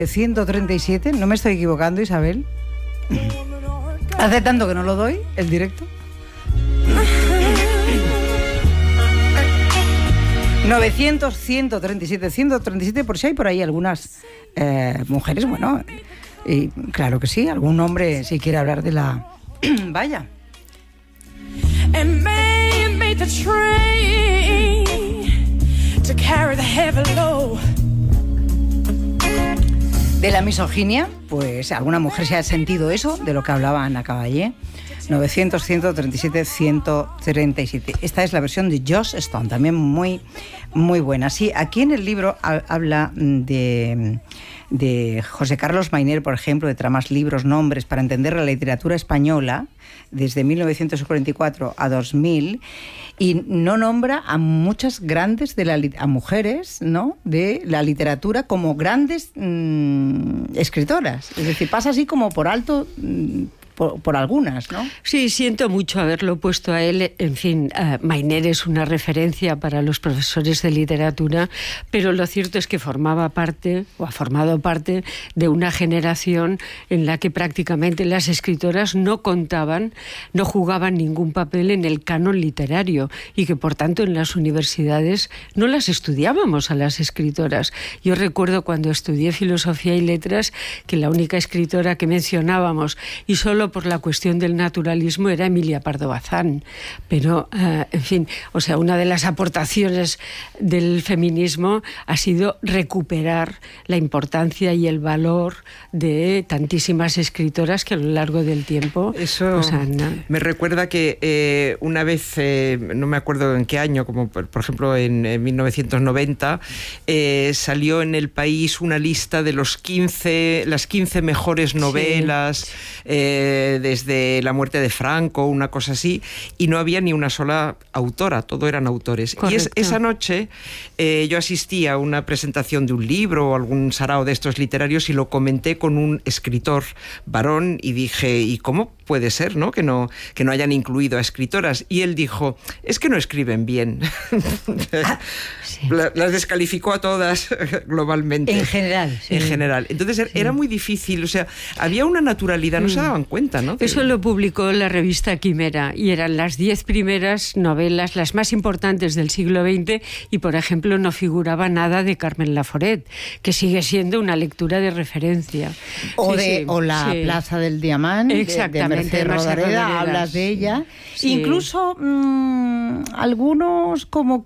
137, no me estoy equivocando, Isabel. Hace tanto que no lo doy, el directo. 900, 137, 137, por si hay por ahí algunas mujeres, bueno, y claro que sí, algún hombre si quiere hablar de la... Vaya. De la misoginia, pues alguna mujer se ha sentido eso, de lo que hablaba Ana Caballé. 900, 137, 137. Esta es la versión de Joss Stone, también muy, muy buena. Sí, aquí en el libro habla de José Carlos Mayner, por ejemplo, de tramas, libros, nombres para entender la literatura española desde 1944 a 2000, y no nombra a muchas grandes a mujeres, ¿no?, de la literatura como grandes escritoras. Es decir, pasa así como por alto por algunas, ¿no? Sí, siento mucho haberlo puesto a él. En fin, Mayner es una referencia para los profesores de literatura, pero lo cierto es que formaba parte, o ha formado parte, de una generación en la que prácticamente las escritoras no contaban, no jugaban ningún papel en el canon literario, y que por tanto en las universidades no las estudiábamos a las escritoras. Yo recuerdo cuando estudié Filosofía y Letras que la única escritora que mencionábamos, y solo por la cuestión del naturalismo, era Emilia Pardo Bazán. Pero, en fin, o sea, una de las aportaciones del feminismo ha sido recuperar la importancia y el valor de tantísimas escritoras que a lo largo del tiempo... Eso me recuerda que una vez, no me acuerdo en qué año, como por ejemplo en 1990, salió en El País una lista de las 15 mejores novelas... Sí. Desde la muerte de Franco, una cosa así, y no había ni una sola autora, todo eran autores. Correcto. Y esa noche yo asistí a una presentación de un libro o algún sarao de estos literarios y lo comenté con un escritor varón y dije, ¿y cómo puede ser, ¿no?, que no hayan incluido a escritoras? Y él dijo, es que no escriben bien. Sí. Las descalificó a todas globalmente. En general. Sí. En general. Entonces era muy difícil, o sea, había una naturalidad, no se daban cuenta, ¿no? Eso lo publicó la revista Quimera, y eran las 10 primeras novelas, las más importantes del siglo XX, y por ejemplo no figuraba nada de Carmen Laforet, que sigue siendo una lectura de referencia. O la Plaza del Diamant, exactamente, de Mercè Rodoreda, hablas de ella. Sí. Incluso algunos como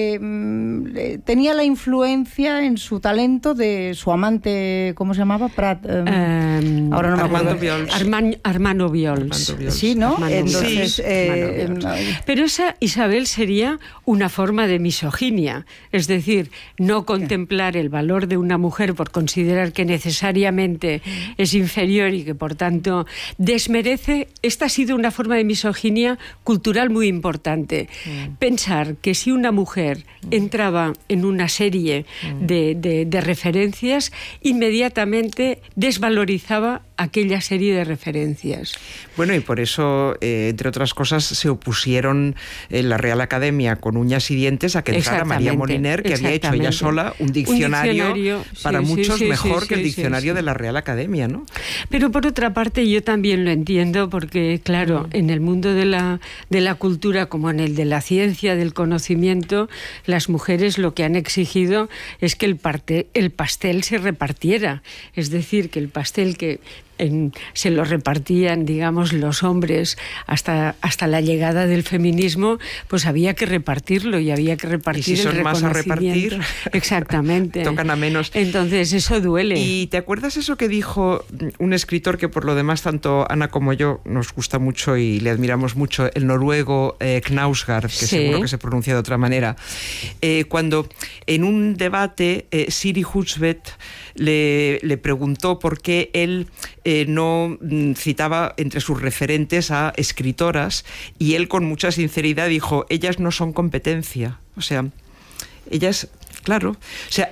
que tenía la influencia en su talento de su amante, ¿cómo se llamaba? Ahora no me acuerdo. Armando Viols. Sí, ¿no? Entonces, sí. Pero esa, Isabel, sería una forma de misoginia, es decir, no contemplar el valor de una mujer por considerar que necesariamente es inferior y que por tanto desmerece. Esta ha sido una forma de misoginia cultural muy importante. Pensar que si una mujer entraba en una serie de referencias, inmediatamente desvalorizaba aquella serie de referencias. Bueno, y por eso, entre otras cosas, se opusieron en la Real Academia con uñas y dientes a que entrara María Moliner, que había hecho ella sola un diccionario para muchos mejor que el diccionario de la Real Academia, ¿no? Pero por otra parte yo también lo entiendo, porque claro, en el mundo de la cultura, como en el de la ciencia, del conocimiento, las mujeres lo que han exigido es que el pastel se repartiera, es decir, que el pastel que se lo repartían, digamos, los hombres hasta la llegada del feminismo, pues había que repartirlo, y había que repartir el reconocimiento. Y si son más a repartir, exactamente, tocan a menos. Entonces eso duele. ¿Y te acuerdas eso que dijo un escritor que por lo demás tanto Ana como yo nos gusta mucho y le admiramos mucho, el noruego Knausgård, que seguro que se pronuncia de otra manera, cuando en un debate Siri Husvet le preguntó por qué él no citaba entre sus referentes a escritoras, y él con mucha sinceridad dijo, ellas no son competencia, o sea, ellas... Claro, o sea,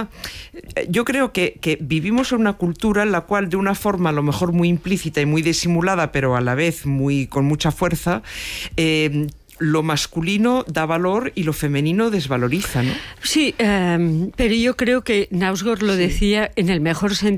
yo creo que vivimos en una cultura en la cual, de una forma a lo mejor muy implícita y muy disimulada, pero a la vez con mucha fuerza, lo masculino da valor y lo femenino desvaloriza, ¿no? Sí, pero yo creo que Knausgård lo decía en el mejor sentido